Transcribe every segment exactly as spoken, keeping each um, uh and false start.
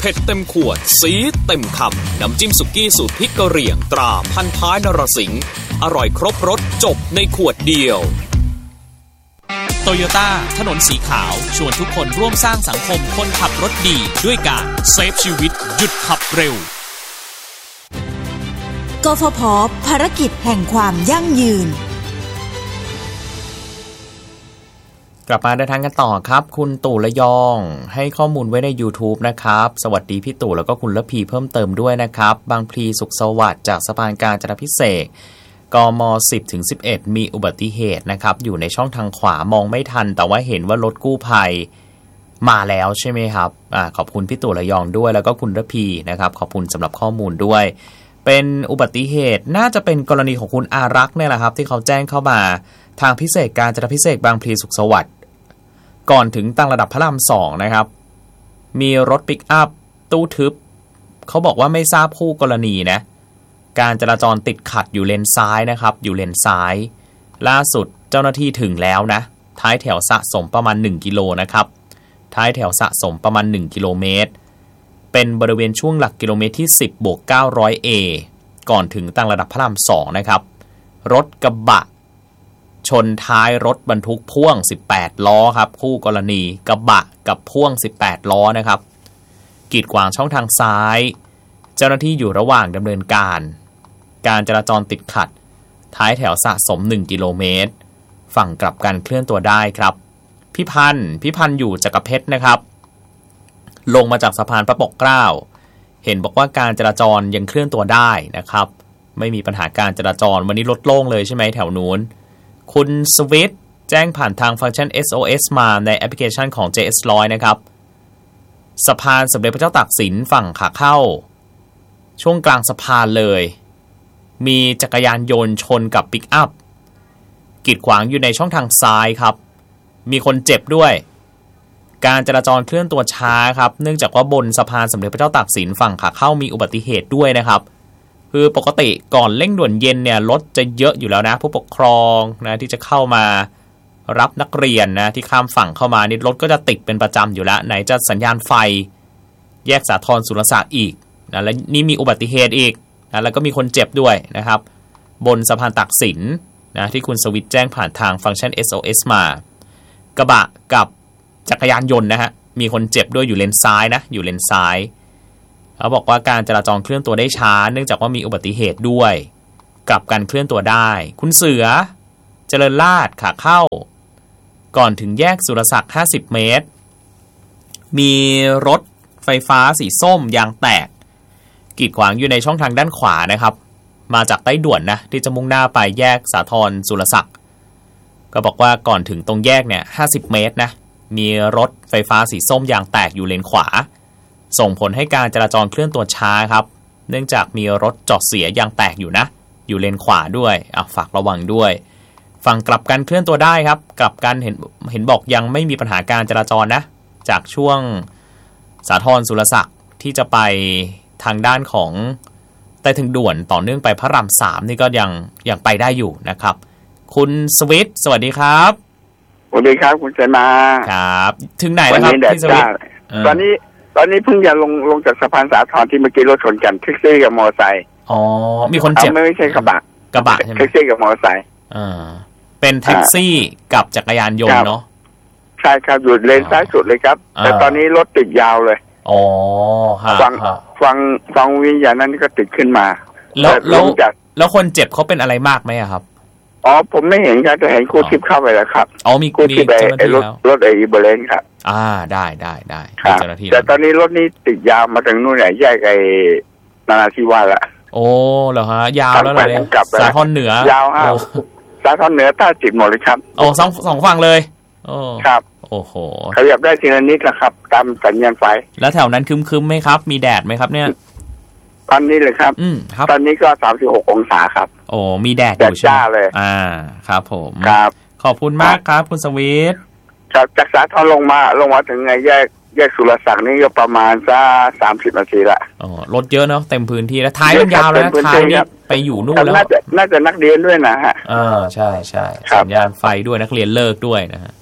ผ็ดเต็มขวดสีเต็มคำน้ำจิ้มสุกี้สูตรพริกกะเหรี่ยงตราพันท้ายนรสิงห์อร่อยครบรสจบในขวดเดียวโตโยต้าถนนสีขาวชวนทุกคนร่วมสร้างสังคมคนขับรถดีด้วยการเซฟชีวิตหยุดขับเร็วกฟผ.ภารกิจแห่งความยั่งยืนกลับมาเดินทางกันต่อครับคุณตู่ระยองให้ข้อมูลไว้ใน YouTube นะครับสวัสดีพี่ตู่แล้วก็คุณระพีเพิ่มเติมด้วยนะครับบางพลีสุขสวัสดิ์จากสะพานกาญจนาภิเษกกม สิบถึงสิบเอ็ด มีอุบัติเหตุนะครับอยู่ในช่องทางขวามองไม่ทันแต่ว่าเห็นว่ารถกู้ภัยมาแล้วใช่ไหมครับอ่าขอบคุณพี่ตู่ระยองด้วยแล้วก็คุณระพีนะครับขอบคุณสำหรับข้อมูลด้วยเป็นอุบัติเหตุน่าจะเป็นกรณีของคุณอารักษ์เนี่ยแหละครับที่เขาแจ้งเข้ามาทางพิเศษกาญจนาภิเษกบางพลีสุขสวัสดิ์ก่อนถึงตั้งระดับพระรามสองนะครับมีรถปิกอัพตู้ทึบเขาบอกว่าไม่ทราบคู่กรณีนะการจราจรติดขัดอยู่เลนซ้ายนะครับอยู่เลนซ้ายล่าสุดเจ้าหน้าที่ถึงแล้วนะท้ายแถวสะสมประมาณหนึ่งกิโลนะครับท้ายแถวสะสมประมาณหนึ่งกิโลเมตรเป็นบริเวณช่วงหลักกิโลเมตรที่ สิบบวกเก้าร้อยเอ ก่อนถึงตั้งระดับพระรามสองนะครับรถกระบะชนท้ายรถบรรทุกพ่วงสิบแปดล้อครับคู่กรณีกระบะกับพ่วงสิบแปดล้อนะครับกีดขวางช่องทางซ้ายเจ้าหน้าที่อยู่ระหว่างดำเนินการการจราจรติดขัดท้ายแถวสะสมหนึ่งกิโลเมตรฝั่งกลับกันเคลื่อนตัวได้ครับพี่พันธ์พี่พันธ์อยู่จักรเพชรนะครับลงมาจากสะพานพระปกเกล้าเห็นบอกว่าการจราจรยังเคลื่อนตัวได้นะครับไม่มีปัญหาการจราจรวันนี้รถโล่งเลยใช่ไหมแถวนู้นคุณสวิตแจ้งผ่านทางฟังก์ชัน เอส โอ เอส มาในแอปพลิเคชันของ เจ เอส หนึ่งร้อย นะครับสะพานสมเด็จพระเจ้าตากสินฝั่งขาเข้าช่วงกลางสะพานเลยมีจักรยานยนต์ชนกับปิกอัพกีดขวางอยู่ในช่องทางซ้ายครับมีคนเจ็บด้วยการจราจรเคลื่อนตัวช้าครับเนื่องจากว่าบนสะพานสมเด็จพระเจ้าตากสินฝั่งขาเข้ามีอุบัติเหตุด้วยนะครับคือปกติก่อนเร่งด่วนเย็นเนี่ยรถจะเยอะอยู่แล้วนะผู้ปกครองนะที่จะเข้ามารับนักเรียนนะที่ข้ามฝั่งเข้ามานี่รถก็จะติดเป็นประจำอยู่แล้วไหนจะสัญญาณไฟแยกสาทรสุรศักดิ์อีกนะและนี่มีอุบัติเหตุอีกนะแล้วก็มีคนเจ็บด้วยนะครับบนสะพานตากสินนะที่คุณสวิตแจ้งผ่านทางฟังก์ชัน เอส โอ เอส มากระบะกับจักรยานยนต์นะฮะมีคนเจ็บด้วยอยู่เลนซ้ายนะอยู่เลนซ้ายเขาบอกว่าการจราจรเคลื่อนตัวได้ช้าเนื่องจากว่ามีอุบัติเหตุด้วยกลับกันเคลื่อนตัวได้คุณเสือเจริญราษฎร์ขาเข้าก่อนถึงแยกสุรศักดิ์ห้าสิบเมตรมีรถไฟฟ้าสีส้มยางแตกกีดขวางอยู่ในช่องทางด้านขวานะครับมาจากใต้ด่วนนะที่จะมุ่งหน้าไปแยกสาทรสุรศักดิ์ก็บอกว่าก่อนถึงตรงแยกเนี่ยห้าสิบเมตรนะมีรถไฟฟ้าสีส้มยางแตกอยู่เลนขวาส่งผลให้การจราจรเคลื่อนตัวช้าครับเนื่องจากมีรถจอดเสียยางแตกอยู่นะอยู่เลนขวาด้วยอ่ะฝากระวังด้วยฝั่งกลับกันเคลื่อนตัวได้ครับกลับกันเห็นเห็นบอกยังไม่มีปัญหาการจราจรนะจากช่วงสาทรสุรศักดิ์ที่จะไปทางด้านของใต้ทางด่วนต่อเนื่องไปพระรามสามนี่ก็ยังยังไปได้อยู่นะครับคุณสวิตสวัสดีครับสวัสดีครับคุณเจมาครับถึงไหนแล้วครับพี่สวิตตอนนี้ตอนนี้เพิ่งจะลงลงจากสะพานสาทรที่เมื่อกี้รถชนกันแท็กซี่กับมอเตอร์ไซค์อ๋อมีคนเจ็บไม่ใช่กระบะกระบะใช่ไหมแท็กซี่กับมอเตอร์ไซค์อ่าเป็นแท็กซี่กับจักรยานยนต์เนาะใช่ครับอยู่เลนซ้ายสุดเลยครับแต่ตอนนี้รถติดยาวเลยอ๋อฟังฟังฟังวิญญาณนั้นก็ติดขึ้นมาแล้วแล้วแล้วคนเจ็บเขาเป็นอะไรมากไหมครับอ๋อผมไม่เห็นครับแต่เห็นกู้ชีพเข้าไปแล้วครับอ๋อมีกู้ชีพไอ้รถรถไอ้อีโบเลนครับอ่าได้ได้ได้เจ้าหน้าที่แต่ตอนนี้รถนี้ติดยาวมาถึงนู่นไหนแยกไอ้นาราธิวาสละโอ้เหรอฮะยาวแล้วเลยสาทรเหนือยาวครับสาทรเหนือใต้จิตหมดเลยครับโอ้สองสองฝั่งเลยโอ้ครับโอ้โหขยับได้ทีละนิดละครับตามสัญญาณไฟแล้วแถวนั้นคึมๆไหมครับมีแดดไหมครับเนี่ยตอนนี้เลยครับอืมครับตอนนี้ก็สามสิบหกองศาครับโอ้มีแดดอยู่ใช่ไหมเลยอ่าครับผมครับขอบคุณมากครับคุณสวิทครับจากสาทรลงมาลงมาถึงไงแยกแยกสุรศักดิ์นี่ก็ประมาณสักสามสิบนาทีละอ๋อรถเยอะเนาะเต็มพื้นที่แล้วท้ายมันยาวแล้วท้ายนี่ไปอยู่นู่นแล้วน่าจะน่าจะนักเรียนด้วยนะฮะอ่าใช่ใช่สัญญาณไฟด้วยนักเรียนเลิกด้วยนะฮะใช่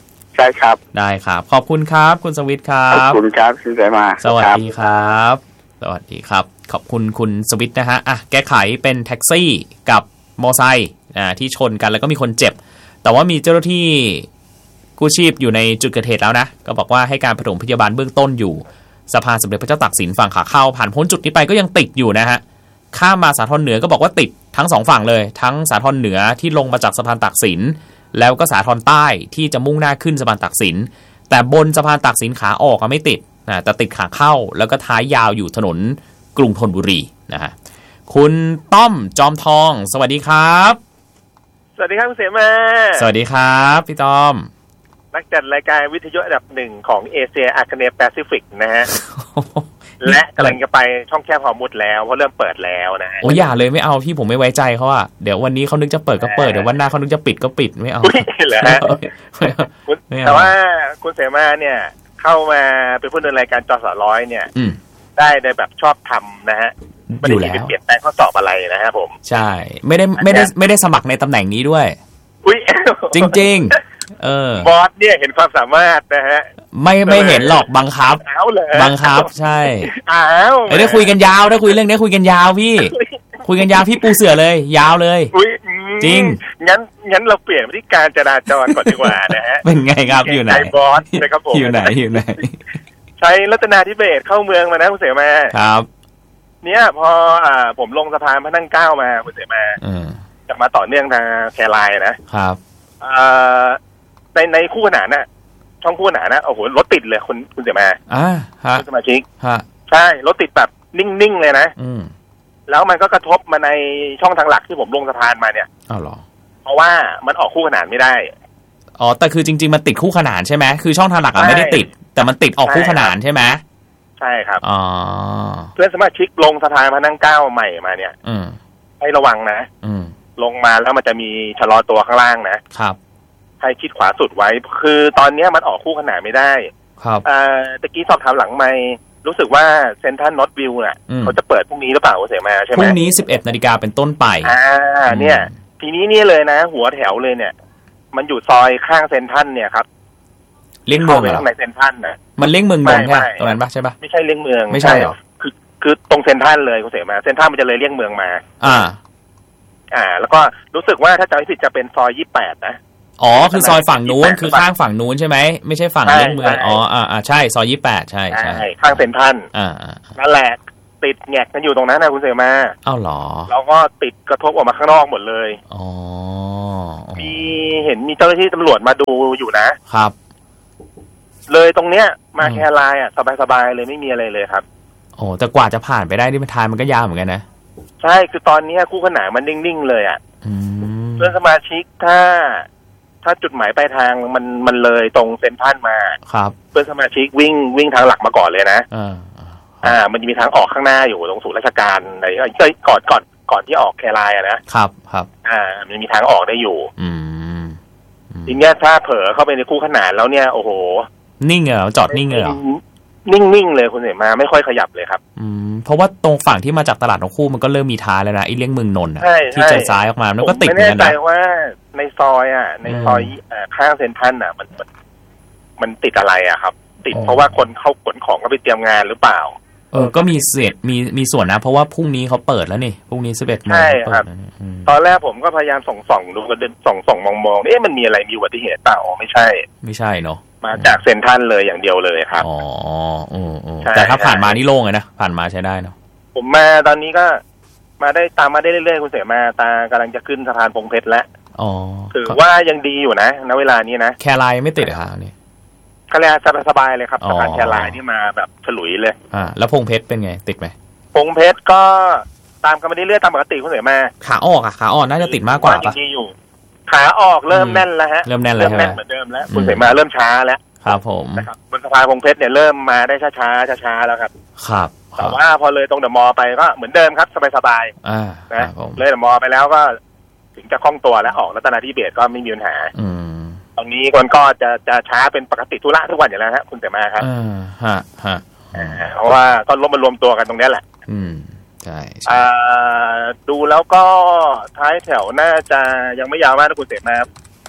ได้ครับได้ครับขอบคุณครับคุณสวิทย์ครับขอบคุณครับที่ได้มาสวัสดีครับสวัสดีครับขอบคุณคุณสวิทย์นะฮะอ่ะแก้ไขเป็นแท็กซี่กับมอไซค์อ่าที่ชนกันแล้วก็มีคนเจ็บแต่ว่ามีเจ้าหน้าที่กู้ชีพอยู่ในจุดเกิดเหตุแล้วนะก็บอกว่าให้การปฐมพยาบาลเบื้องต้นอยู่สะพานสมเด็จพระเจ้าตากสินฝั่งขาเข้าผ่านพ้นจุดนี้ไปก็ยังติดอยู่นะฮะข้ามมาสาทรเหนือก็บอกว่าติดทั้งสองฝั่งเลยทั้งสาทรเหนือที่ลงมาจากสะพานตากสินแล้วก็สาทรใต้ที่จะมุ่งหน้าขึ้นสะพานตากสินแต่บนสะพานตากสินขาออกก็ไม่ติดนะแต่ติดขาเข้าแล้วก็ท้ายยาวอยู่ถนนกรุงธนบุรีนะฮะคุณต้อมจอมทองสวัสดีครับสวัสดีครับคุณเสมาสวัสดีครับพี่ต้อมนักจัดรายการวิทยุอันดับหนึ่งของเอเชียอาคเนย์แปซิฟิกนะฮะ และกำลังจะไปช่องแคบฮอร์มุดแล้วเพราะเริ่มเปิดแล้วนะฮะโอ้อย่าเลยไม่เอาพี่ผมไม่ไว้ใจเขาอ่ะเดี๋ยววันนี้เขานึกจะเปิดก็เปิดเดี๋ยววันหน้าเขานึกจะปิดก็ปิดไม่เอาเหรอฮะแต่ว่าคุณเสมาเนี่ยเข้ามาเป็นผู้ดำเนินรายการจสร้อยเนี่ยได้ในแบบชอบทำนะฮะไม่ได้เปลี่ยนแปลงข้อสอบอะไรนะฮะผมใช่ไม่ได้ไม่ได้ไม่ได้สมัครในตำแหน่งนี้ด้วยจริงๆเออบอสเนี่ยเห็นความสามารถนะฮะไม่ไม่เห็นหรอกบังคับบังคับใช่อ้าวได้คุยกันยาวได้คุยเรื่องนี้คุยกันยาวพี่คุยกันยาวพี่ปูเสือเลยยาวเลยจริงงั้นงั้นเราเปลี่ยนที่การจราจรก่อนดีกว่านะฮะเป็นไงครับอยู่ไหนบอสนะครับผมอยู่ไหนอยู่ไหนใช้รัตนาธิเบศเข้าเมืองมานะคุณเสมาครับเนี่ยพออ่าผมลงสะพานพระนั่งเกล้ามาคุณเสมาจะมาต่อเนื่องทางแคไลน์นะครับอ่าในในคู่ขนานน่ะช่องคู่ขนานนะโอ้โหรถติดเลยคุณคุณเสมาอ่าฮะสมาชิกฮะใช่รถติดแบบนิ่งๆเลยนะอืมแล้วมันก็กระทบมาในช่องทางหลักที่ผมลงสะพานมาเนี่ยอ้าวเหรอเพราะว่ามันออกคู่ขนานไม่ได้อ๋อแต่คือจริงๆมันติดคู่ขนานใช่ไหมคือช่องทางหลักไม่ได้ติดแต่มันติดออกคู่ขนานใช่ไหมใช่ครับอ๋อเพื่อนสมาชิกลงสะพานพระนั่งเกล้าใหม่มาเนี่ยอืมให้ระวังนะอืมลงมาแล้วมันจะมีชะลอตัวข้างล่างนะครับให้ชิดขวาสุดไว้คือตอนนี้มันออกคู่ขนานไม่ได้ครับอ่าตะกี้สอบถามหลังไมค์รู้สึกว่าเซ็นทรัลน็อตวิวน่ะเขาจะเปิดพรุ่งนี้หรือเปล่าเสียมาใช่ไหมพรุ่งนี้ สิบเอ็ดนาฬิกาเป็นต้นไปอ่าเนี่ยทีนี้นี่เลยนะหัวแถวเลยเนี่ยมันอยู่ซอยข้างเซ็นทรัลเนี่ยครับเลี่ยงเมืองเหรอข้างในเซ็นทรัลนะมันเลี่ยงเมืองนนท์ใช่ตรงนั้นปะใช่ปะไม่ใช่เลี่ยงเมืองไม่ใช่หรอคือคือตรงเซ็นทรัลเลยคุณเสียมาเซ็นทรัลมันจะเลยเลี่ยงเมืองมาอ่าอ่าแล้วก็รู้สึกว่าถ้าจำไม่ผิดจะเป็นซอยยี่สิบแปดนะอ๋อคือซอยฝั่งนู้นคือข้างฝั่งนู้นใช่ไหมไม่ใช่ฝั่งเลี่ยงเมืองอ๋ออ่าอ่าใช่ซอยยี่สิบแปดใช่ใช่ข้างเซ็นทรัลอ่านั่นแหละติดแงกกันอยู่ตรงนั้นนะคุณเสมาอ้าวเหรอแล้วก็ติดกระทบออกมาข้างนอกหมดเลยอ๋อมีเห็นมีเจ้าหน้าที่ตำรวจมาดูอยู่นะครับเลยตรงเนี้ยมาแคไลน์อ่ะสบายๆเลยไม่มีอะไรเลยครับโอ้แต่กว่าจะผ่านไปได้นี่มันทางมันก็ยาวเหมือนกันนะใช่คือตอนนี้คู่ขนานมันนิ่งๆเลยอ่ะเพื่อนสมาชิกถ้าถ้าจุดหมายปลายทางมันมันเลยตรงเซ็นทรัลมาครับเพื่อนสมาชิกวิ่งวิ่งทางหลักมาก่อนเลยนะอ่าอ่ามันจะมีทางออกข้างหน้าอยู่ตรงศูนย์ราชการในเอ้ยก่อนก่อนก่อนที่ออกแคไลน์อ่ะนะครับครับอ่ามันมีทางออกได้อยู่อืมทีเนี้ยถ้าเผลอเข้าไปในคู่ขนานแล้วเนี่ยโอ้โหนิ่งเหรอจอดนิ่งเหรอนิ่งๆเลยคุณเห็นมาไม่ค่อยขยับเลยครับอืมเพราะว่าตรงฝั่งที่มาจากตลาดนกคู่มันก็เริ่มมีท้ายแล้วนะไอ้เลี้ยงเมืองนนท์ที่จะซ้ายออกมามันก็ติดเหมือนกันนะไม่แน่ใจว่าในซอยอ่ะในซอยข้างเซ็นทรัลอ่ะมันมันติดอะไรอ่ะครับติดเพราะว่าคนเข้าขนของก็ไปเตรียมงานหรือเปล่าเออก็มีเศษมีมีส่วนนะเพราะว่าพรุ่งนี้เขาเปิดแล้วนี่พรุ่งนี้สิบเอ็ดโมงใช่ครับตอนแรกผมก็พยายามส่องส่องดูกันส่องส่องมองมองเอ๊ะมันมีอะไรมีอุบัติเหตุเปล่าไม่ใช่ไม่ใช่เนาะมาจากเซ็นทรัลเลยอย่างเดียวเลยครับอ๋ออือแต่ถ้าผ่านมานี่โล่งเลยนะผ่านมาใช้ได้เนาะผมมาตอนนี้ก็มาได้ตามมาได้เรื่อยๆคุณเสมาตากำลังจะขึ้นสะพานพงเพชรแล้วอ๋อถือว่ายังดีอยู่นะณเวลานี้นะแคไลน์ไม่ติดเหรอครับนี่ก็เลยสบายๆเลยครับสะพานแคไลน์นี่มาแบบฉลุยเลยอ่าแล้วพงเพชรเป็นไงติดไหมพงเพชรก็ตามกันมาเรื่อยๆตามปกติคุณเสมาขาออกอะขาออกน่าจะติดมากกว่าปะขาออกเริ่มแน่นแล้วฮะเริ่มแน่นแล้วใช่ไหมเหมือนเดิมแล้วคุณเสมาเริ่มช้าแล้วครับผมนะครับบนสะพานพงเพชรเนี่ยเริ่มมาได้ช้าๆช้าๆแล้วครับครับแต่ว่าพอเลยตรงเดอะมอลล์ไปก็เหมือนเดิมครับสบายๆอ่านะเลยเดอะมอลล์ไปแล้วก็ถึงจะคล่องตัวและออกรัตนาธิเบศก็ไม่มีปัญหาอืมตรงนี้คนก็จะจะช้าเป็นปกติธุระทุกวันอยู่แล้วฮะคุณเสมาครับอ่าฮะฮะเพราะว่าก็รวมมารวมตัวกันตรงนี้แหละอืมใช่อ่าดูแล้วก็ท้ายแถวน่าจะยังไม่ยาวมากนะคุณเสมา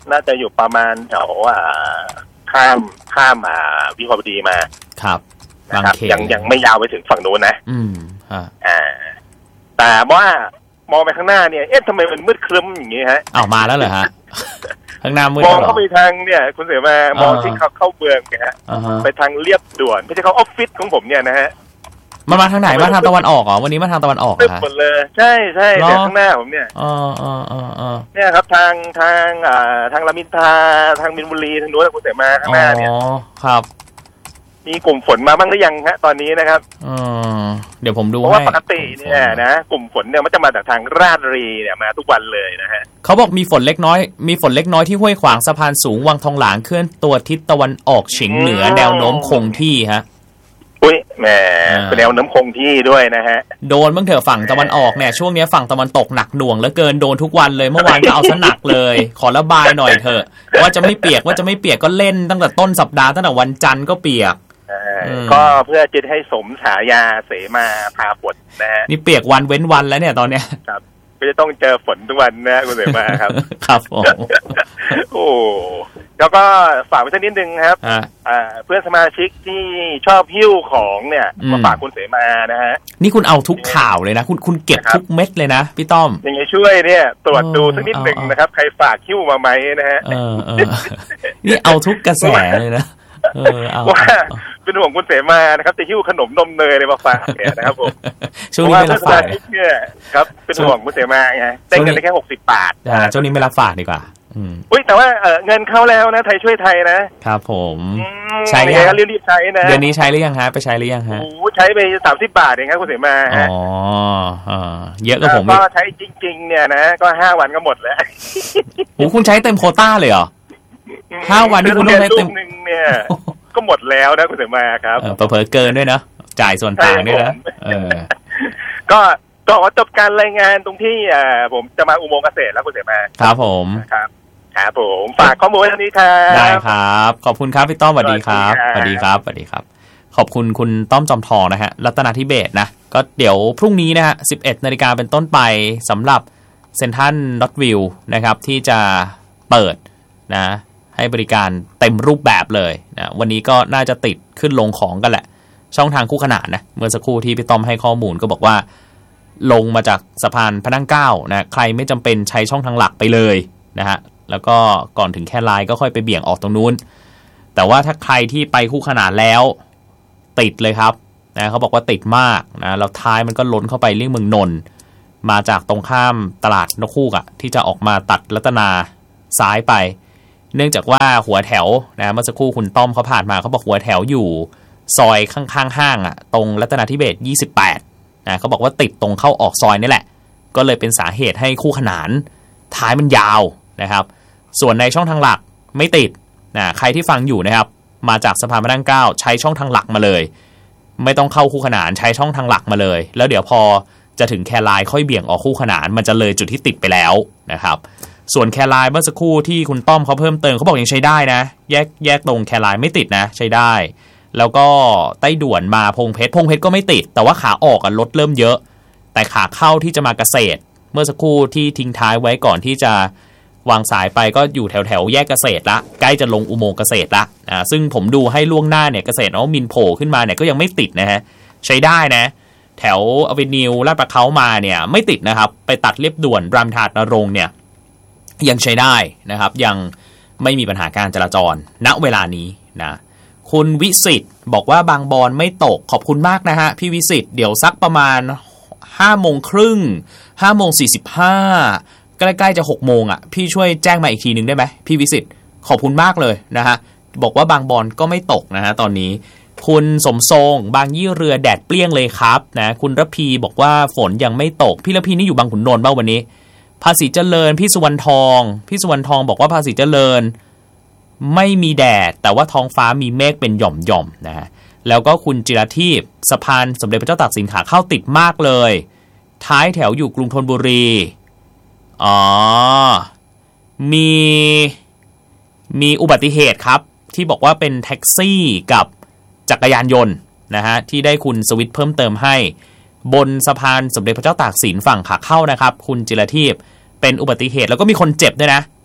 น่าจะอยู่ประมาณแถวอ่าข้ามข้ามอ่าวิภาวดีมาครับนะครับยังยังไม่ยาวไปถึงฝั่งนู้นนะอืมอ่าอ่าแต่ว่ามองไปข้างหน้าเนี่ยเอ๊ะทำไมมันมืดครึ้มอย่างนี้ฮะอ้าวมาแล้วเหรอฮะข้างหน้ามืดมองเข้าไปทางเนี่ยคุณเสมามองที่เขาเข้าเมืองเนี่ยฮะไปทางเรียบด่วนไม่ใช่เขาออฟฟิศของผมเนี่ยนะฮะมามาทางไหนมาทางตะวันออกเหรอวันนี้มาทางตะวันออกเหรอหมดเลยใช่ใช่แต่ข้างหน้าผมเนี่ยอ๋ออ๋ออ๋อเนี่ยครับทางทางอ่าทางรามอินทราทางมินบุรีทางโน้นคุณเสมาข้างหน้าเนี่ยอ๋อครับมีกลุ่มฝนมาบ้างหรือยังฮะตอนนี้นะครับอ๋อเดี๋ยวผมดูให้เพราะว่าปกติเนี่ยนะกลุ่มฝนเนี่ยมันจะมาจากทางราชบุรีเนี่ยมาทุกวันเลยนะฮะเขาบอกมีฝนเล็กน้อยมีฝนเล็กน้อยที่ห้วยขวางสะพานสูงวังทองหลางเคลื่อนตัวทิศตะวันออกเฉียงเหนือแนวโน้มคงที่ฮะอุ้ยแหมเป็นแนวน้ำคงที่ด้วยนะฮะโดนบ้างเถอะฝั่งตะวันออกเนี่ยช่วงนี้ฝั่งตะวันตกหนักหน่วงเหลือเกินโดนทุกวันเลยเมื่อวานก็เอาซะหนักเลยขอระบายหน่อยเถอะว่าจะไม่เปียกว่าจะไม่เปียกก็เล่นตั้งแต่ต้นสัปดาห์ตั้งแต่วันจันทร์ก็เปียกก็เพื่อจะให้สมฉายาเสมาพาฝนนะฮะนี่เปียกวันเว้นวันแล้วเนี่ยตอนเนี้ยครับก็จะต้องเจอฝนทุกวันนะคุณเสมาครับครับผมโอ้แล้วก็ฝากไว้สักนิดนึงครับอ่าเพื่อนสมาชิกที่ชอบหิ้วของเนี่ยมาฝากคุณเสมานะฮะนี่คุณเอาทุกข่าวเลยนะคุณคุณเก็บทุกเม็ดเลยนะพี่ต้อมยังไงช่วยเนี่ยตรวจดูสักนิดนึงนะครับใครฝากหิ้วมาไหมนะฮะนี่เอาทุกกระแสเลยนะว่าเป็นห่วงคุณเสมานะครับจะหิ้วขนมนมเนยอะไรมาฝากเนี่ยนะครับผมช่วงนี้ไม่รับฝากเนี่ยครับเป็นห่วงคุณเสมาไงได้เงินได้แค่หกสิบบาทอ่าช่วงนี้ไม่รับฝากดีกว่าอุ้ยแต่ว่าเงินเข้าแล้วนะไทยช่วยไทยนะครับผมใช้ยังรีบๆใช้นะเดือนนี้ใช้หรือยังฮะไปใช้หรือยังฮะโอ้ใช้ไปสามสิบบาทเองครับคุณเสมาอ๋อเยอะกว่าผมก็ใช้จริงๆเนี่ยนะก็ห้าวันก็หมดแล้วโอ้คุณใช้เต็มโควต้าเลยเหรอห้าวันที่คุณต้องใช้เต็มนึงเนี่ยก็หมดแล้วนะคุณเสมาครับเผลอๆเกินด้วยนะจ่ายส่วนต่างด้วยนะเออก็ก็จบการรายงานตรงที่อ่าผมจะมาอุโมงค์เกษตรแล้วคุณเสมาครับผมครับครับผมฝากข้อมูลไว้ตรงนี้ครับได้ครับขอบคุณครับพี่ต้อมสวัสดีครับสวัสดีครับสวัสดีครับขอบคุณคุณต้อมจอมทองนะฮะรัตนาธิเบศนะก็เดี๋ยวพรุ่งนี้นะฮะสิบเอ็ดนาฬิกาเป็นต้นไปสำหรับเซ็นทรัลน็อตวิลนะครับที่จะเปิดนะให้บริการเต็มรูปแบบเลยนะวันนี้ก็น่าจะติดขึ้นลงของกันแหละช่องทางคู่ขนานนะเมื่อสักครู่ที่พี่ต้อมให้ข้อมูลก็บอกว่าลงมาจากสะพานพระนั่งเกล้านะใครไม่จำเป็นใช้ช่องทางหลักไปเลยนะฮะแล้วก็ก่อนถึงแค่ลายก็ค่อยไปเบี่ยงออกตรงนู้นแต่ว่าถ้าใครที่ไปคู่ขนานแล้วติดเลยครับนะเขาบอกว่าติดมากนะแล้วท้ายมันก็ล้นเข้าไปเลี่ยงเมืองนนท์มาจากตรงข้ามตลาดนกฮูกอ่ะที่จะออกมาตัดรัตนาซ้ายไปเนื่องจากว่าหัวแถวนะเมื่อสักครู่คุณต้อมเขาผ่านมาเขาบอกหัวแถวอยู่ซอยข้างๆห้างอ่ะตรงรัตนาธิเบศร์ยี่สิบแปดนะเขาบอกว่าติดตรงเข้าออกซอยนี่แหละก็เลยเป็นสาเหตุให้คู่ขนานท้ายมันยาวนะครับส่วนในช่องทางหลักไม่ติดนะใครที่ฟังอยู่นะครับมาจากสะพานพระนั่งเกล้าใช้ช่องทางหลักมาเลยไม่ต้องเข้าคู่ขนานใช้ช่องทางหลักมาเลยแล้วเดี๋ยวพอจะถึงแครายค่อยเบี่ยงออกคู่ขนานมันจะเลยจุดที่ติดไปแล้วนะครับส่วนแครายเมื่อสักครู่ที่คุณต้อมเขาเพิ่มเติมเขาบอกยังใช้ได้นะแยกแยกตรงแครายไม่ติดนะใช้ได้แล้วก็ใต้ด่วนมาพงเพชรพงเพชรก็ไม่ติดแต่ว่าขาออกรถเริ่มเยอะแต่ขาเข้าที่จะมาเกษตรเมื่อสักครู่ที่ทิ้งท้ายไว้ก่อนที่จะวางสายไปก็อยู่แถวแถวแยกเกษตรละใกล้จะลงอุโมงค์เกษตรละอ่าซึ่งผมดูให้ล่วงหน้าเนี่ยเกษตรนวมินทร์โผล่ขึ้นมาเนี่ยก็ยังไม่ติดนะฮะใช้ได้นะแถวอเวนิวลาดประเขามาเนี่ยไม่ติดนะครับไปตัดเรียบด่วนรามอินทรานรงค์เนี่ยยังใช้ได้นะครับยังไม่มีปัญหาการจราจรณเวลานี้นะคุณวิสิตบอกว่าบางบอนไม่ตกขอบคุณมากนะฮะพี่วิสิตเดี๋ยวสักประมาณห้าโมงครึ่งห้าโมงสี่สิบห้าใกล้ๆจะหกโมงอ่ะพี่ช่วยแจ้งมาอีกทีนึงได้ไหมพี่วิสิตขอบคุณมากเลยนะฮะบอกว่าบางบอนก็ไม่ตกนะฮะตอนนี้คุณสมทรงบางยี่เรือแดดเปรี้ยงเลยครับนะคุณระพีบอกว่าฝนยังไม่ตกพี่ระพีนี่อยู่บางขุนนนท์บ้างวันนี้ภาษีเจริญพี่สุวรรณทองพี่สุวรรณทองบอกว่าภาษีเจริญไม่มีแดดแต่ว่าท้องฟ้ามีเมฆเป็นหย่อมๆนะฮะแล้วก็คุณจิรทีพสะพานสมเด็จพระเจ้าตากสินขาเข้าติดมากเลยท้ายแถวอยู่กรุงธนบุรีอ๋อมีมีอุบัติเหตุครับที่บอกว่าเป็นแท็กซี่กับจักรยานยนต์นะฮะที่ได้คุณสวิตเพิ่มเติมให้บนสะพานสมเด็จพระเจ้าตากสินฝั่งขาเข้านะครับคุณจิรทีพเป็นอุบัติเหตุแล้วก็มีคนเจ็บด้วยนะ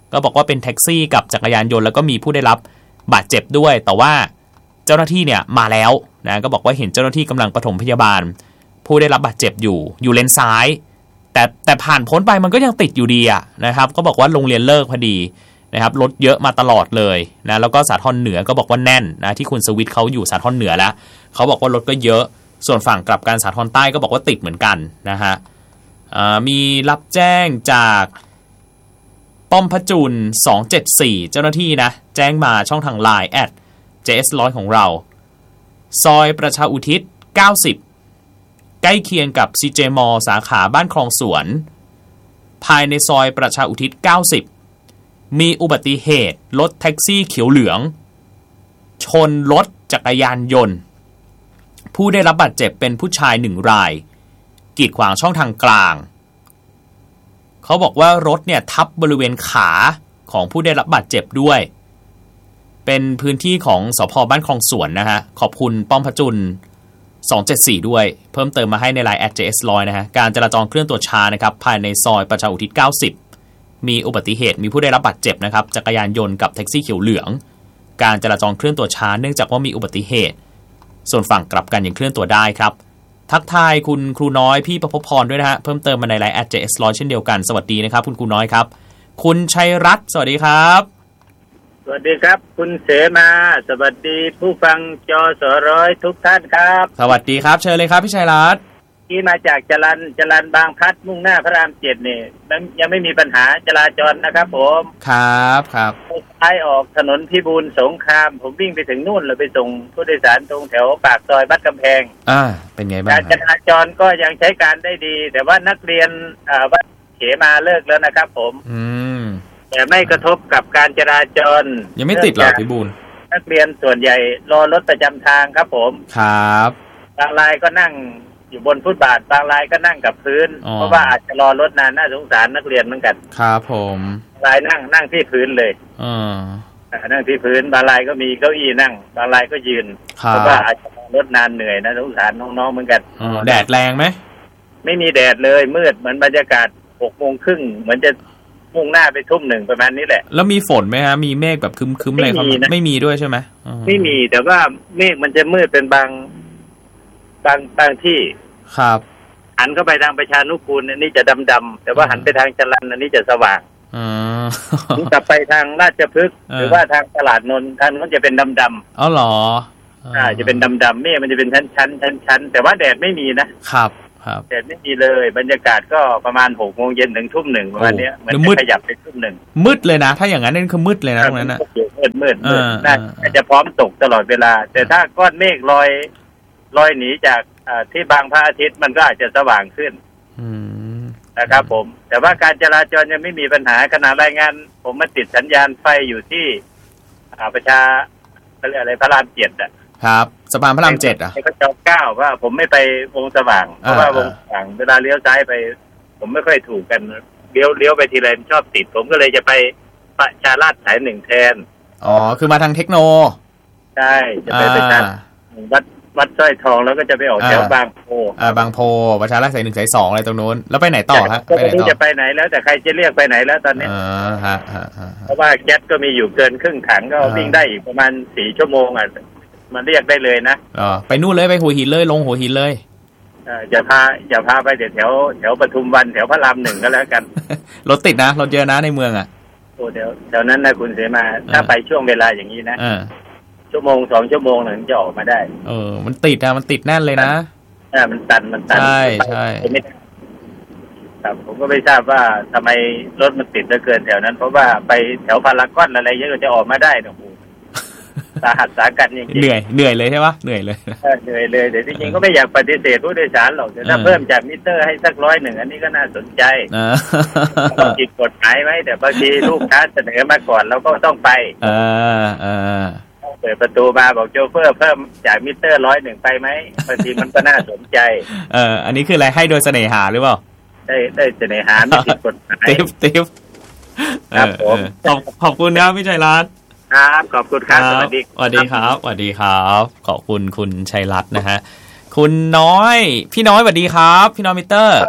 ก็บอกว่าเป็นแท็กซี่กับจักรยานยนต์แล้วก็มีผู้ได้รับบาดเจ็บด้วยแต่ว่าเจ้าหน้าที่เนี่ยมาแล้วนะก็บอกว่าเห็นเจ้าหน้าที่กำลังปฐมพยาบาลผู้ได้รับบาดเจ็บอยู่อยู่เลนซ้ายแต่แต่ผ่านพ้นไปมันก็ยังติดอยู่ดีอะนะครับก็บอกว่าโรงเรียนเลิกพอดีนะครับรถเยอะมาตลอดเลยนะแล้วก็สาทรเหนือก็บอกว่าแน่นนะที่คุณสวิทย์เขาอยู่สาทรเหนือแล้วเขาบอกว่ารถก็เยอะส่วนฝั่งกลับกันสาทรใต้ก็บอกว่าติดเหมือนกันนะฮะมีรับแจ้งจากป้อมพระจุลสองเจ็ดสี่เจ้าหน้าที่นะแจ้งมาช่องทาง ไลน์ แอท เจ เอส หนึ่งร้อย ของเราซอยประชาอุทิศเก้าสิบใกล้เคียงกับ ซี เจ มอลล์ สาขาบ้านคลองสวนภายในซอยประชาอุทิศเก้าสิบมีอุบัติเหตุรถแท็กซี่เขียวเหลืองชนรถจักรยานยนต์ผู้ได้รับบาดเจ็บเป็นผู้ชายหนึ่งรายกีดขวางช่องทางกลางเขาบอกว่ารถเนี่ยทับบริเวณขาของผู้ได้รับบาดเจ็บด้วยเป็นพื้นที่ของสภ.บ้านคลองสวนนะฮะขอบคุณป้อมพระจุลสองเจ็ดสี่ด้วยเพิ่มเติมมาให้ใน ไลน์ แอท เจ เอส หนึ่งร้อย นะฮะการจราจรเคลื่อนตัวช้านะครับภายในซอยประชาอุทิศเก้าสิบมีอุบัติเหตุมีผู้ได้รับบาดเจ็บนะครับจักรยานยนต์กับแท็กซี่เขียวเหลืองการจราจรเคลื่อนตัวช้าเนื่องจากว่ามีอุบัติเหตุส่วนฝั่งกลับกันยังเคลื่อนตัวได้ครับทักทายคุณครูน้อยพี่ประภพพรด้วยนะฮะเพิ่มเติมมาใน ไลน์ แอท เจ เอส หนึ่งร้อย เช่นเดียวกันสวัสดีนะครับคุณครูน้อยครับคุณชัยรัตน์สวัสดีครับสวัสดีครับคุณเสมาสวัสดีผู้ฟังจสร้อยทุกท่านครับสวัสดีครับเชิญเลยครับพี่ชัยรัตน์ที่มาจากจรัญจรัญบางพลัดมุ่งหน้าพระรามเจ็ดนี่ยังไม่มีปัญหาจราจรนะครับผมครับครับท้ายออกถนนพิบูลสงครามผมวิ่งไปถึงนู่นเลยไปส่งผู้โดยสารตรงแถวปากซอยวัดกำแพงอ่าเป็นไงบ้างการจราจรก็ยังใช้การได้ดีแต่ว่านักเรียนอ่าวัดเขมาเลิกแล้วนะครับผมอืมแต่ไม่กระทบกับการจราจรยังไม่ติดหรอพิบูลนักเรียนส่วนใหญ่รอรถประจำทางครับผมครับบางรายก็นั่งอยู่บนฟุตบาทบางรายก็นั่งกับพื้นเพราะว่าอาจจะรอรถนานน่าสงสารนักเรียนเหมือนกันครับผมรายนั่งนั่งที่พื้นเลยอ่านั่งที่พื้นบางรายก็มีเก้าอี้นั่งบางรายก็ยืนเพราะว่าอาจจะรถนานเหนื่อยนะสงสารน้องๆเหมือนกันแดดแรงไหมไม่มีแดดเลยมืดเหมือนบรรยากาศหกโมงครึ่งเหมือนจะมุ่งหน้าไปทุ่มหนึ่งประมาณนี้แหละแล้วมีฝนไหมฮะมีเมฆแบบคึ้มๆอะไรครับไม่มีด้วยใช่ไหมไม่มีแต่ว่าเมฆมันจะมืดเป็นบางบางบางที่ครับหันเข้าไปทางประชานุกูลอันนี้จะดำๆแต่ว่าหันไปทางจรัญอันนี้จะสว่างอ๋อถ้าไปทางราชพฤกษ์หรือว่าทางตลาดนนท์ทางนั้นจะเป็นดำๆอ๋อเหรออ่าจะเป็นดำๆเมฆมันจะเป็นชั้นๆชั้นๆแต่ว่าแดดไม่มีนะครับครับแดดไม่มีเลยบรรยากาศก็ประมาณหกโมงเย็นถึงทุ่มหนึ่งประมาณนี้มันจะขยับไปทุ่มหนึ่งมืดเลยนะถ้าอย่างนั้นนั่นคือมืดเลยนะตรงนั้นนะมืดมืดมืดน่าจะพร้อมตกตลอดเวลาแต่ถ้าก้อนเมฆลอยลอยหนีจากที่บางพระอาทิตย์มันก็อาจจะสว่างขึ้นนะครับผมแต่ว่าการจราจรยังไม่มีปัญหาขณะรายงานผมมาติดสัญญาณไฟอยู่ที่ประชาอะไรพระรามเจ็ดอ่ะครับสะพานพระรามเจ็ดอ่ะพระเจ้าเก้าว่าผมไม่ไปวงสว่างเพราะว่าวงสว่างเวลาเลี้ยวซ้ายไปผมไม่ค่อยถูกกันเลี้ยวเลี้ยวไปทีไรมันชอบติดผมก็เลยจะไปประชาราษฎร์สายหนึ่งแทนอ๋อคือมาทางเทคโนใช่จะไปประชาวัดวัดสร้อยทองแล้วก็จะไปออกแถวบางโพอ่าบางโพประชาราษฎร์สายหนึ่งสายสองอะไรตรงนู้นแล้วไปไหนต่อฮะไปไหนต่อจะไปไหนแล้วแต่ใครจะเรียกไปไหนแล้วตอนนี้อ่าฮะฮะเพราะว่าแก๊สก็มีอยู่เกินครึ่งถังก็วิ่งได้อีกประมาณสี่ชั่วโมงอ่ะมันเรียกได้เลยนะอ๋อไปนู่นเลยไปหัวหินเลยลงหัวหินเลยอ่าอย่าพาอย่าพาไปเดี๋ยวแถวแถวปทุมวันแถวพระรามหนึ่งก็แล้วกันรถติดนะรถเยอะนะในเมืองอ่ะโอ้เดี๋ยวแถวนั้นนะคุณเสมาถ้าไปช่วงเวลาอย่างนี้นะชั่วโมงสองชั่วโมงถึงจะออกมาได้เออมันติดนะมันติดแน่นเลยนะอ่ามันตันมันตันใช่ใช่ครับผมก็ไม่ทราบว่าทำไมรถมันติดเหลือเกินแถวนั้นเพราะว่าไปแถวพารากอนอะไรเยอะจะออกมาได้นะโอ้สาหัสสากันจริงๆเหนื่อยเหนื่อยเลยใช่ปะเหนื่อยเลยเหนื่อยเลยแต่จริงๆก็ไม่อยากปฏิเสธผู้โดยสารหรอกแต่ถ้าเพิ่มจากมิเตอร์ให้สักร้อยหนึ่งอันนี้ก็น่าสนใจต้องผิดกฎหมายไหมแต่บางทีลูกค้าเสนอมาก่อนเราก็ต้องไปเออเออเปิดประตูมาบอกโชเฟอร์เพิ่มจากมิเตอร์ร้อยหนึ่งไปไหมบางทีมันก็น่าสนใจเอออันนี้คืออะไรให้โดยเสน่หาหรือเปล่าได้ได้เสน่หาไม่ผิดกฎหมายติ๊บติ๊บครับผมขอบคุณครับพี่ชัยรัตน์ครับขอบคุณครับสวัสดีสวัสดีครับสวัสดีครับขอบคุณคุณชัยรัตน์นะฮะคุณน้อยพี่น้อยสวัสดีครับพี่น้อยมิเตอร์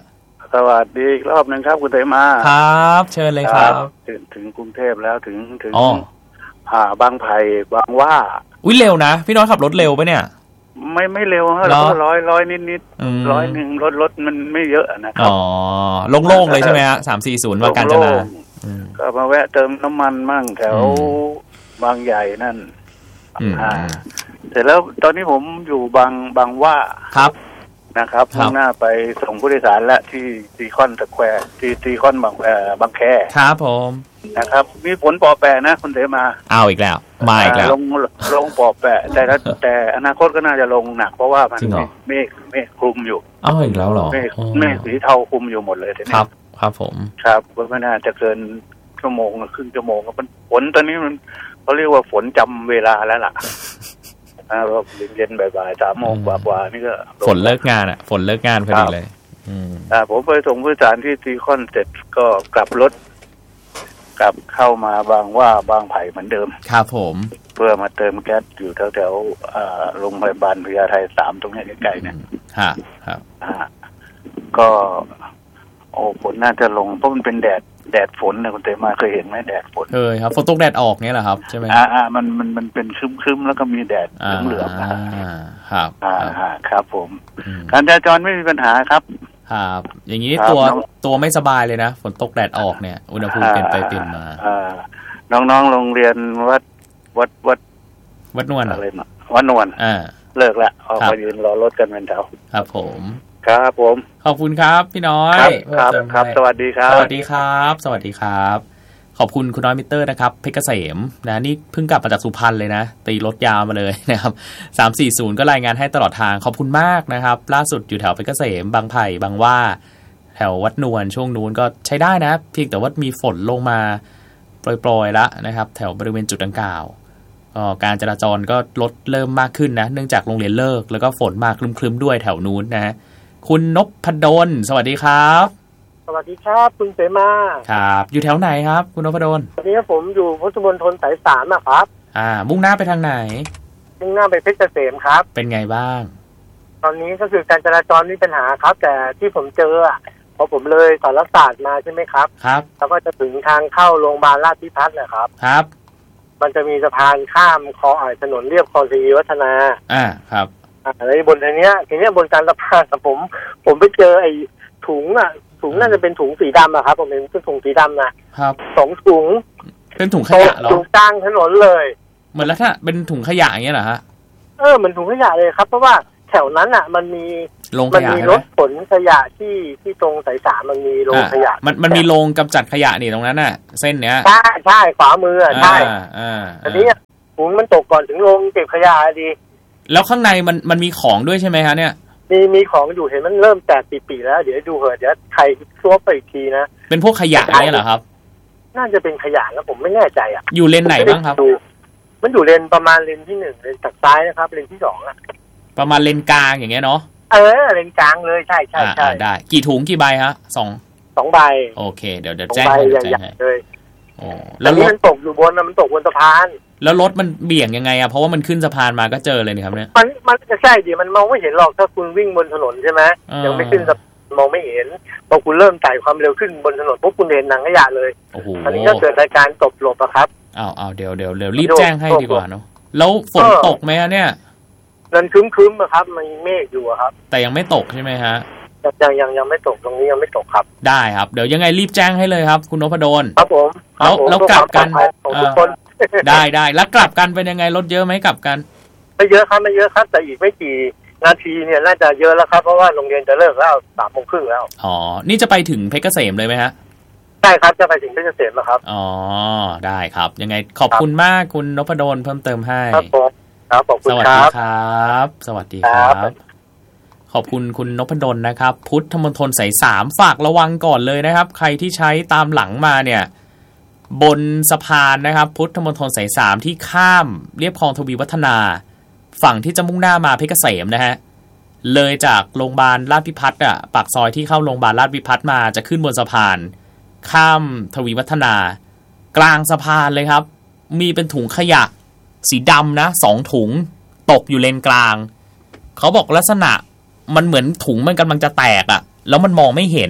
สวัสดีอีกรอบนึงครับคุณเตมาครับเชิญเลยครับถึงถึงกรุงเทพแล้วถึงถึงอ่าบางไผ่บางว่าอุ้ยเร็วนะพี่น้อยขับรถเร็วปะเนี่ยไม่ไม่เร็วฮะเราก็ร้อยร้อยนิดนิดร้อยหนึ่งรถรถมันไม่เยอะนะครับอ๋อโล่งๆเลยใช่ไหมฮะสามสี่ศูนย์ว่าการจนาก็มาแวะเติมน้ำมันมั่งแถวบางใหญ่นั่นอ่าเสร็จแล้วตอนนี้ผมอยู่บางบางว่าครับนะครับมุ่งหน้าไปส่งผู้โดยสารและที่ซีคอนสแควร์ที่ซีคอนบางเอ่อบางแคครับผมนะครับมีฝนปอแปะนะคุณเสมาเอาอีกแล้วมาอีกแล้วลงลงปอแปะแต่แต่อนาคตก็น่าจะลงหนักเพราะว่ามันเมฆเมฆคลุมอยู่อ้าวอีกแล้วเหรอเมฆเมฆสีเทาคลุมอยู่หมดเลยครับครับผมครับก็ไม่น่าจะเกินชั่วโมงครึ่งชั่วโมงมันฝนตอนนี้มันเขาเรียกว่าฝนจำเวลาแล้วล่ะอ่าเย็นๆบ่ายๆสามโมงกว่าๆนี่ก็ฝนเลิกงานอ่ะฝนเลิกงานพอดีเลยอ่าผมไปส่งผู้โดยสารที่ซีคอนเสร็จก็กลับรถกลับเข้ามาบางว่าบางไผ่เหมือนเดิมครับผมเพื่อมาเติมแก๊สอยู่แถวๆอ่าโรงพยาบาลพญาไทสามตรงนี้ใกล้ๆเนี่ยฮะครับอ่าก็โอ้ฝนน่าจะลงเพราะมันเป็นแดดแดดฝนนะคุณเตมาเคยเห็นไหมแดดฝนเคยครับฝนตกแดดออกเนี่ยแหละครับใช่ไหมอ่าอ่ามันมันมันเป็นครึ้มๆแล้วก็มีแดดเหลืองๆนะครับอ่าครับผมการจราจรไม่มีปัญหาครับครับอย่างนี้ตัวตัวไม่สบายเลยนะฝนตกแดดออกเนี่ยอุณหภูมิเปลี่ยนไปเปลี่ยนมาน้องๆโรงเรียนวัดวัดวัดวัดนวลอะไรมาวัดนวลอ่าเลิกแล้วออกมายืนรอรถกันเป็นแถวครับผมครับผมขอบคุณครับพี่น้อยครับครับสวัสดีครับสวัสดีครับสวัสดีครับขอบคุณคุณน้อยมิเตอร์นะครับเพชรเกษมนะนี่เพิ่งกลับมาจากสุพรรณเลยนะตีรถยาวมาเลยนะครับสามสี่ศูนย์ก็รายงานให้ตลอดทางขอบคุณมากนะครับล่าสุดอยู่แถวเพชรเกษมบางไผ่บางว่าแถววัดนวลช่วงนู้นก็ใช้ได้นะเพียงแต่ว่ามีฝนลงมาโปรยๆละนะครับแถวบริเวณจุดดังกล่าวการจราจรก็ลดเริ่มมากขึ้นนะเนื่องจากโรงเรียนเลิกแล้วก็ฝนมาคลึ้มๆด้วยแถวนู้นนะคุณนพดลสวัสดีครับสวัสดีครับคุณเสมาครับอยู่แถวไหนครับคุณนพดลตอนนี้ผมอยู่พุทธมณฑลสายสามนะครับอ่ามุ่งหน้าไปทางไหนมุ่งหน้าไปเพชรเกษมครับเป็นไงบ้างตอนนี้ก็คือการจราจรมีปัญหาครับแต่ที่ผมเจออ่ะพอผมเลยสารศาสตร์มาใช่ไหมครับครับแล้วก็จะถึงทางเข้าโรงพยาบาลราชพิพัฒน์นะครับครับมันจะมีสะพานข้ามคลองอ่างถนนเรียบคลองศรีวัฒนาอ่าครับอะไรบนทีเนี้ยทีเนี้ยบนการสะพานผมผมไปเจอไอ้ถุงอ่ะถุงน่าจะเป็นถุงสีดำอะครับผมเห็นเป็นถุงสีดำนะครับสองถุงเป็นถุงขยะเหรอถุงกลางถนนเลยเหมือนแล้วถ้าเป็นถุงขยะอย่างเงี้ยเหรอฮะเออเหมือนถุงขยะเลยครับเพราะว่าแถวนั้นอ่ะมันมีมันมีรถขนขยะที่ที่ตรงสายสามมันมีโรงขยะมันมันมีโรงกำจัดขยะนี่ตรงนั้นน่ะเส้นเนี้ยใช่ใช่ขวามือใช่อ่าอันนี้ถุงมันตกก่อนถึงโรงเก็บขยะดีแล้วข้างในมันมันมีของด้วยใช่ไหมฮะเนี่ยมีมีของอยู่เห็นมันเริ่มแตกปีๆแล้วเดี๋ยวดูเหอะเดี๋ยวใครซวบไปอีกทีนะเป็นพวกขยะเนี่ยเหรอครับน่าจะเป็นขยะนะผมไม่แน่ใจอ่ะอยู่เลนไหนบ้างครับมันอยู่เลนประมาณเลนที่หนึ่งเลนจากซ้ายนะครับเลนที่สองอ่ะประมาณเลนกลางอย่างเงี้ยเนาะเออเลนกลางเลยใช่ใช่ใช่ได้กี่ถุงกี่ใบฮะสองสองใบโอเคเดี๋ยวเดี๋ยวแจ้งให้แจ้งให้เลยโอ้แล้วมันตกอยู่บนนะมันตกบนสะพานแล้วรถมันเบี่ยงยังไงอะเพราะว่ามันขึ้นสะพานมาก็เจอเลยนี่ครับเนี่ยมันมันจะใช่ดิมันมองไม่เห็นหรอกถ้าคุณวิ่งบนถนนใช่ไหมยังไม่ขึ้นสะพานมองไม่เห็นพอคุณเริ่มไต่ความเร็วขึ้นบนถนนปุ๊บคุณเห็นหนังขยะเลยอันนี้ก็เกิดการตกหลบอะครับอ้าวอ้าวเดี๋ยวเดี๋ยวเดี๋ยวรีบแจ้งให้ดีกว่าเนาะแล้วฝนตกไหมฮะเนี่ยนั่นครึ้มๆอะครับมันเมฆอยู่อะครับแต่ยังไม่ตกใช่ไหมฮะยังยังยังไม่ตกตรงนี้ยังไม่ตกครับได้ครับเดี๋ยวยังไงรีบแจ้งให้เลยครับคุณนพดลครับผมแล้วแล้วกลับกันได้ได้แล้วกลับกันเป็นยังไงรถเยอะไหมกลับกันไม่เยอะครับไม่เยอะครับแต่อีกไม่กี่นาทีเนี่ยน่าจะเยอะแล้วครับเพราะว่าโรงเรียนจะเลิกแล้วสามโมงครึ่งแล้วอ๋อนี่จะไปถึงเพชรเกษมเลยไหมฮะใช่ครับจะไปถึงเพชรเกษมแล้วครับอ๋อได้ครับยังไงขอบคุณมากคุณนพดลเพิ่มเติมให้ครับผมครับขอบคุณครับสวัสดีครับสวัสดีครับขอบคุณคุณนพดลนะครับพุทธมณฑลสายสามฝากระวังก่อนเลยนะครับใครที่ใช้ตามหลังมาเนี่ยบนสะพานนะครับพุทธมณฑลสายสามที่ข้ามเรียบคลองทวีวัฒนาฝั่งที่จะมุ่งหน้ามาเพชรเกษมนะฮะเลยจากโรงพยาบาลราชพิพัฒน์อ่ะปากซอยที่เข้าโรงพยาบาลราชพิพัฒน์มาจะขึ้นบนสะพานข้ามทวีวัฒนากลางสะพานเลยครับมีเป็นถุงขยะสีดำนะสองถุงตกอยู่เลนกลางเขาบอกลักษณะมันเหมือนถุงมันกำลังจะแตกอ่ะแล้วมันมองไม่เห็น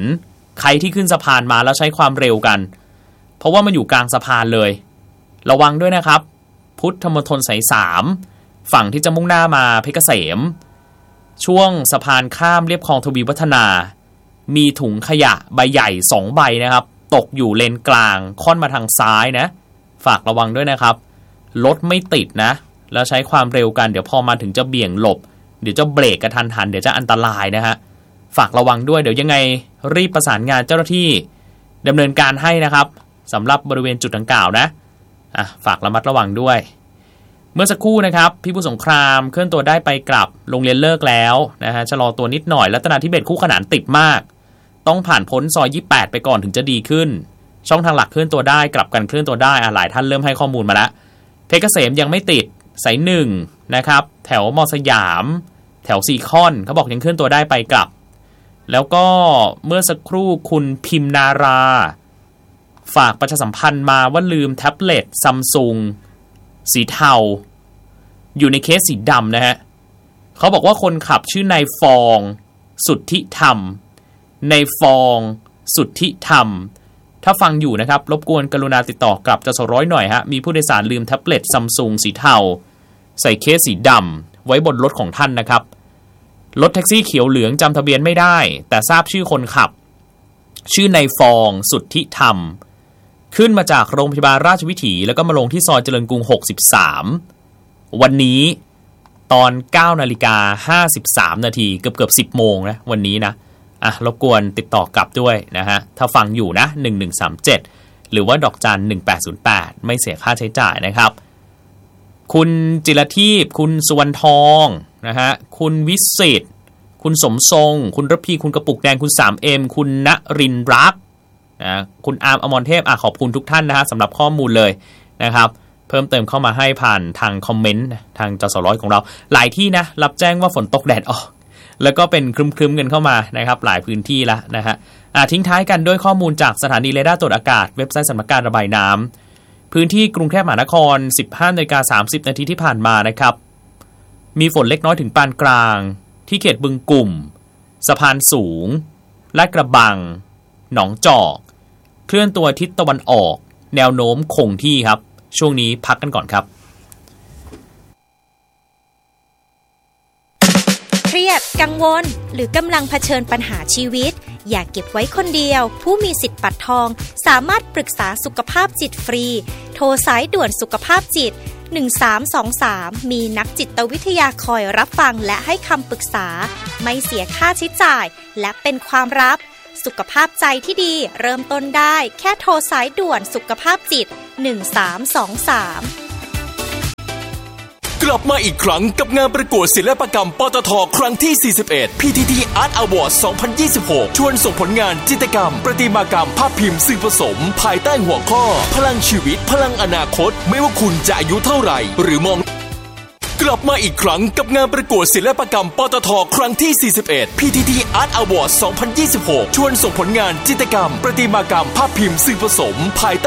ใครที่ขึ้นสะพานมาแล้วใช้ความเร็วกันเพราะว่ามันอยู่กลางสะพานเลยระวังด้วยนะครับพุทธมณฑลสายสามฝั่งที่จะมุ่งหน้ามาเพชรเกษมช่วงสะพานข้ามเรียบคลองทวีวัฒนามีถุงขยะใบใหญ่สองใบนะครับตกอยู่เลนกลางค่อนมาทางซ้ายนะฝากระวังด้วยนะครับรถไม่ติดนะแล้วใช้ความเร็วกันเดี๋ยวพอมาถึงจะเบี่ยงหลบเดี๋ยวจะเบรกกระทันหันเดี๋ยวจะอันตรายนะฮะฝากระวังด้วยเดี๋ยวยังไงรีบประสานงานเจ้าหน้าที่ดำเนินการให้นะครับสำหรับบริเวณจุดดังกล่าวนะอ่ะฝากระมัดระวังด้วยเมื่อสักครู่นะครับพี่ผู้สงครามเคลื่อนตัวได้ไปกลับโรงเรียนเลิกแล้วนะฮะชะลอตัวนิดหน่อยรัตนาธิเบศรคู่ขนานติดมากต้องผ่านพ้นซอยยี่สิบแปดไปก่อนถึงจะดีขึ้นช่องทางหลักเคลื่อนตัวได้กลับกันเคลื่อนตัวได้อ่ะหลายท่านเริ่มให้ข้อมูลมาแล้วเพชรเกษมยังไม่ติดสายหนึ่งนะครับแถวมอสยามแถวซีคอนเขาบอกยังเคลื่อนตัวได้ไปกลับแล้วก็เมื่อสักครู่คุณพิมนาราฝากประชาสัมพันธ์มาว่าลืมแท็บเล็ตซัมซุงสีเทาอยู่ในเคสสีดำนะฮะเขาบอกว่าคนขับชื่อนายฟองสุทธิธรรมในฟองสุทธิธรรมถ้าฟังอยู่นะครับรบกวนกรุณาติดต่อกลับจะสร้อยหน่อยฮะมีผู้โดยสารลืมแท็บเล็ตซัมซุงสีเทาใส่เคสสีดำไว้บนรถของท่านนะครับรถแท็กซี่เขียวเหลืองจำทะเบียนไม่ได้แต่ทราบชื่อคนขับชื่อนายฟองสุทธิธรรมขึ้นมาจากโรงพยาบาลราชวิถีแล้วก็มาลงที่ซอยเจริญกรุงหกสิบสามวันนี้ตอน เก้านาฬิกาห้าสิบสามนาทีเกือบๆสิบโมงนะวันนี้นะอ่ะรบกวนติดต่อกลับด้วยนะฮะถ้าฟังอยู่นะหนึ่งหนึ่งสามเจ็ดหรือว่าดอกจันหนึ่งแปดศูนย์แปดไม่เสียค่าใช้จ่ายนะครับคุณจิรทีพคุณสุวรรณทองนะฮะคุณวิสิตคุณสมทรงคุณระพีคุณกระปุกแดงคุณ ทรี เอ็ม คุณณรินทร์รักนะคุณอาร์มอมรเทพอ่ะขอบคุณทุกท่านนะฮะสำหรับข้อมูลเลยนะครับเพิ่มเติมเข้ามาให้ผ่านทางคอมเมนต์ทางจสร้อยของเราหลายที่นะรับแจ้งว่าฝนตกแดดออกแล้วก็เป็นครึมๆกันเข้ามานะครับหลายพื้นที่ละนะฮะอ่ะทิ้งท้ายกันด้วยข้อมูลจากสถานีเรดาร์ตรวจอากาศเว็บไซต์สำนักการระบายน้ำพื้นที่กรุงเทพมหานคร สิบห้านาฬิกาสามสิบนาทีที่ผ่านมานะครับมีฝนเล็กน้อยถึงปานกลางที่เขตบึงกุ่มสะพานสูงลาดกระบังหนองจอกเคลื่อนตัวทิศตะวันออกแนวโน้มคงที่ครับช่วงนี้พักกันก่อนครับเครียดกังวลหรือกำลังเผชิญปัญหาชีวิตอย่าเก็บไว้คนเดียวผู้มีสิทธิ์บัตรทองสามารถปรึกษาสุขภาพจิตฟรีโทรสายด่วนสุขภาพจิตหนึ่งสามสองสามมีนักจิตวิทยาคอยรับฟังและให้คำปรึกษาไม่เสียค่าใช้จ่ายและเป็นความลับสุขภาพใจที่ดีเริ่มต้นได้แค่โทรสายด่วนสุขภาพจิตหนึ่งสามสองสามกลับมาอีกครั้งกับงานประกวดศิลปกรรมปตทครั้งที่สี่สิบเอ็ด พี ที ที Art Award สองพันยี่สิบหกชวนส่งผลงานจิตรกรรมประติมากรรมภาพพิมพ์สื่อผสมภายใต้หัวข้อพลังชีวิตพลังอนาคตไม่ว่าคุณจะอายุเท่าไหร่หรือมองกลับมาอีกครั้งกับงานประกวดศิลปกรรมปตทครั้งที่สี่สิบเอ็ด พี ที ที Art Award สองพันยี่สิบหกชวนส่งผลงานจิตรกรรมประติมากรรมภาพพิมพ์สื่อผสมภายใต้